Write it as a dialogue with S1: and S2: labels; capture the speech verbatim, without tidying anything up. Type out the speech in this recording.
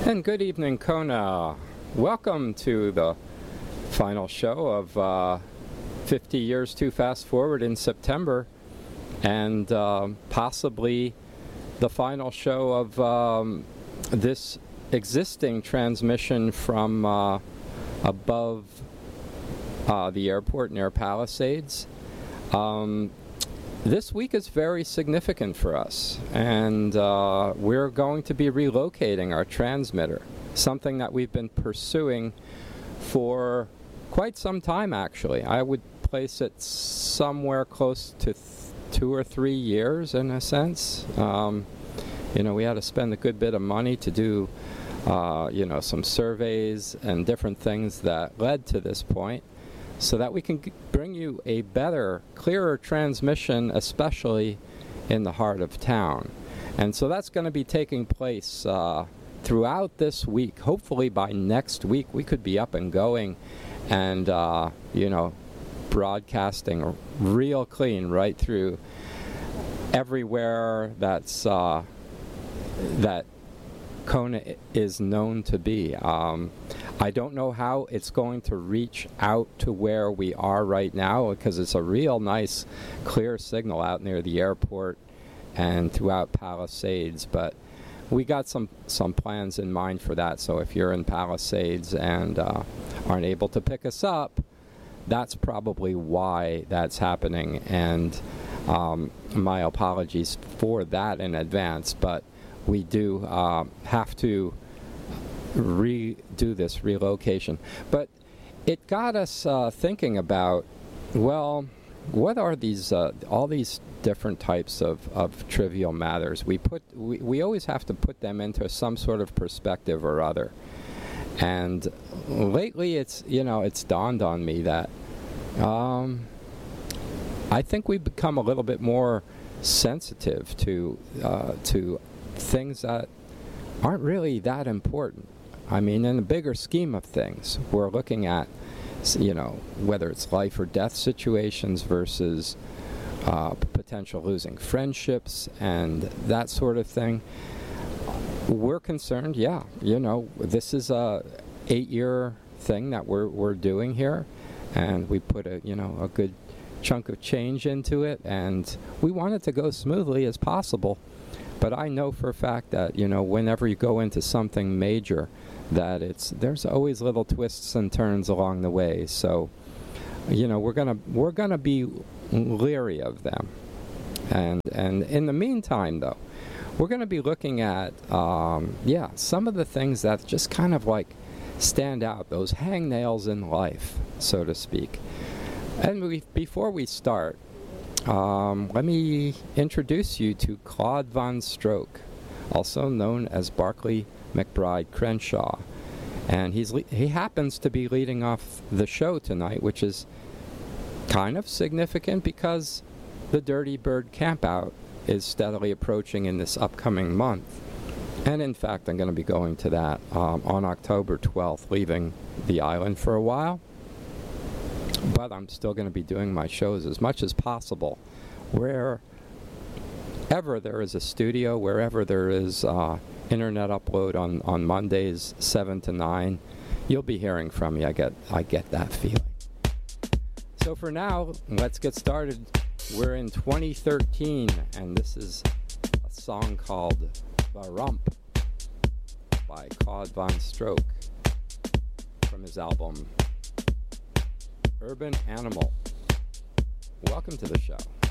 S1: And good evening, Kona. Welcome to the final show of uh, fifty Years Too Fast Forward in September, and uh, possibly the final show of um, this existing transmission from uh, above uh, the airport near Palisades. Um, This week is very significant for us, and uh, we're going to be relocating our transmitter, something that we've been pursuing for quite some time, actually. I would place it somewhere close to th- two or three years, in a sense. Um, you know, we had to spend a good bit of money to do, uh, you know, some surveys and different things that led to this point, so that we can g- bring you a better, clearer transmission, especially in the heart of town. And so that's going to be taking place uh, throughout this week. Hopefully by next week we could be up and going and, uh, you know, broadcasting real clean right through everywhere that's uh, that Kona is known to be. Um, I don't know how it's going to reach out to where we are right now, because it's a real nice, clear signal out near the airport and throughout Palisades. But we got some, some plans in mind for that. So if you're in Palisades and uh, aren't able to pick us up, that's probably why that's happening. And um, my apologies for that in advance. But we do uh, have to redo this relocation. But it got us uh, thinking about, well, what are these, uh, all these different types of, of trivial matters? We put, we, we always have to put them into some sort of perspective or other. And lately it's, you know, it's dawned on me that um, I think we've become a little bit more sensitive to, uh, to things that aren't really that important. I mean, in the bigger scheme of things, we're looking at, you know, whether it's life or death situations versus uh, potential losing friendships and that sort of thing. We're concerned, yeah, you know, this is a eight-year thing that we're we're doing here, and we put a, you know, a good chunk of change into it, and we want it to go smoothly as possible. But I know for a fact that, you know, whenever you go into something major, that it's there's always little twists and turns along the way. So, you know, we're gonna we're gonna be leery of them. And and in the meantime, though, we're gonna be looking at um, yeah some of the things that just kind of like stand out, those hangnails in life, so to speak. And we, before we start, Um, let me introduce you to Claude Von Stroke, also known as Barclay McBride Crenshaw. And he's le- he happens to be leading off the show tonight, which is kind of significant because the Dirty Bird Campout is steadily approaching in this upcoming month. And in fact, I'm going to be going to that um, on October twelfth, leaving the island for a while. But I'm still going to be doing my shows as much as possible wherever there is a studio, wherever there is uh, internet upload on, on Mondays, seven to nine. You'll be hearing from me. I get, I get that feeling. So for now, let's get started. We're in twenty thirteen, and this is a song called The Rump by Claude Von Stroke from his album Urban Animal. Welcome to the show.